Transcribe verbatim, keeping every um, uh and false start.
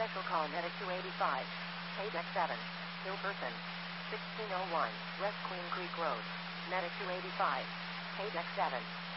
Special call medic two eighty-five. Paydeck seven. Ill person. sixteen oh one. West Queen Creek Road. Medic two eighty-five. Paydeck seven.